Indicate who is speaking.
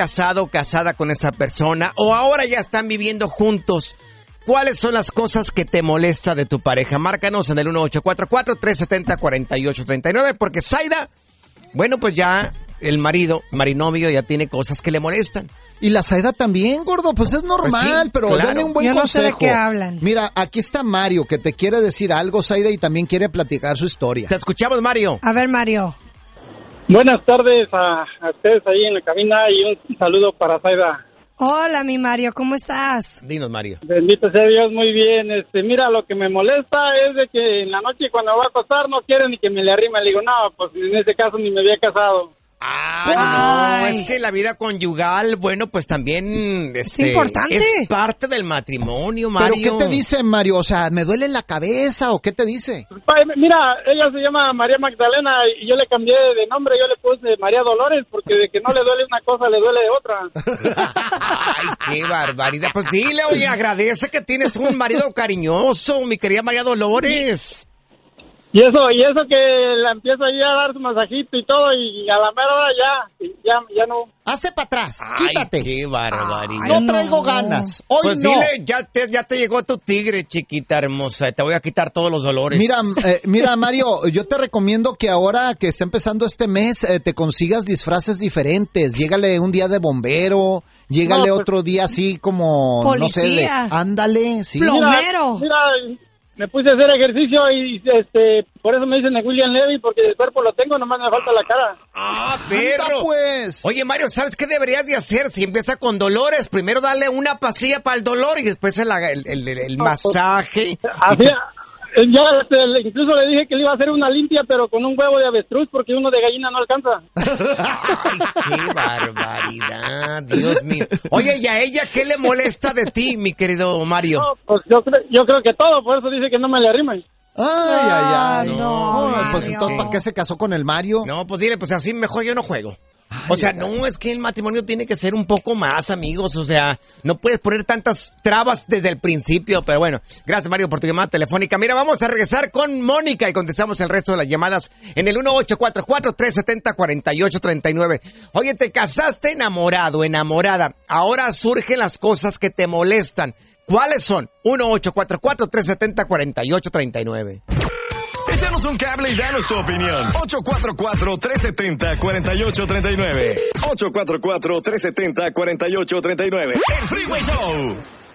Speaker 1: casado o casada con esa persona o ahora ya están viviendo juntos. ¿Cuáles son las cosas que te molesta de tu pareja? Márcanos en el 1844-370-4839 porque Zaida, bueno, pues ya el marinovio ya tiene cosas que le molestan.
Speaker 2: Y la Zaida también, gordo, pues es normal,
Speaker 1: Pues sí,
Speaker 2: pero
Speaker 1: claro.
Speaker 2: dale un buen
Speaker 3: Yo no
Speaker 2: consejo.
Speaker 3: sé de qué hablan.
Speaker 2: Mira, aquí está Mario, que te quiere decir algo, Zaida, y también quiere platicar su historia.
Speaker 1: Te escuchamos, Mario.
Speaker 3: A ver, Mario.
Speaker 4: Buenas tardes a ustedes ahí en la cabina y un saludo para Zaida.
Speaker 3: Hola, mi Mario, ¿cómo estás?
Speaker 1: Dinos, Mario.
Speaker 4: Bendito sea Dios, muy bien. Mira, lo que me molesta es de que en la noche cuando va a acostar no quiere ni que me le arrime. Le digo, no, pues en ese caso ni me había casado.
Speaker 1: No, es que la vida conyugal, bueno, pues también
Speaker 3: Es importante.
Speaker 1: es parte del matrimonio, Mario.
Speaker 2: ¿Pero qué te dice, Mario? O sea, ¿me duele la cabeza o qué te dice?
Speaker 4: Mira, ella se llama María Magdalena y yo le cambié de nombre. Yo le puse María Dolores porque de que no le duele una cosa, le duele otra.
Speaker 1: Ay, qué barbaridad. Pues dile, oye, agradece que tienes un marido cariñoso, mi querida María Dolores.
Speaker 4: Y eso que la empiezo ahí a dar su masajito y todo y a la mera hora ya no.
Speaker 2: Hazte para atrás,
Speaker 1: Ay,
Speaker 2: quítate.
Speaker 1: qué barbaridad.
Speaker 2: No traigo ganas. Hoy
Speaker 1: Pues
Speaker 2: no.
Speaker 1: dile, ya te llegó tu tigre, chiquita hermosa. Te voy a quitar todos los dolores.
Speaker 2: Mira, Mario, yo te recomiendo que ahora que está empezando este mes, te consigas disfraces diferentes. Llégale un día de bombero, llégale
Speaker 4: No, pues,
Speaker 2: otro día así como,
Speaker 3: Policía.
Speaker 2: no sé, ándale, sí.
Speaker 3: Plomero.
Speaker 4: Mira, me puse a hacer ejercicio y por eso me dicen de William Levy, porque el cuerpo lo tengo, nomás me falta la cara.
Speaker 1: ¡Ah,
Speaker 2: Anda,
Speaker 1: perro!
Speaker 2: pues.
Speaker 1: Oye, Mario, ¿sabes qué deberías de hacer? Si empieza con dolores, primero darle una pastilla para el dolor y después el masaje.
Speaker 4: Así, ya incluso le dije que le iba a hacer una limpia, pero con un huevo de avestruz, porque uno de gallina no alcanza.
Speaker 1: ¡Ay, qué barbaridad! Dios mío. Oye, ¿y a ella qué le molesta de ti, mi querido Mario?
Speaker 4: No, pues yo creo que todo, por eso dice que no me le arrimen.
Speaker 2: Ay.
Speaker 3: no,
Speaker 2: Pues
Speaker 3: Mario.
Speaker 2: entonces, ¿para qué se casó con el Mario?
Speaker 1: No, pues dile, pues así mejor yo no juego. O sea, no, es que el matrimonio tiene que ser un poco más, amigos. O sea, no puedes poner tantas trabas desde el principio. Pero bueno, gracias, Mario, por tu llamada telefónica. Mira, vamos a regresar con Mónica y contestamos el resto de las llamadas en el 1844-370-4839. Oye, te casaste enamorado, enamorada. Ahora surgen las cosas que te molestan. ¿Cuáles son? 1844-370-4839.
Speaker 5: Échanos un cable y danos tu opinión. 844-370-4839. 844-370-4839. El Freeway Show.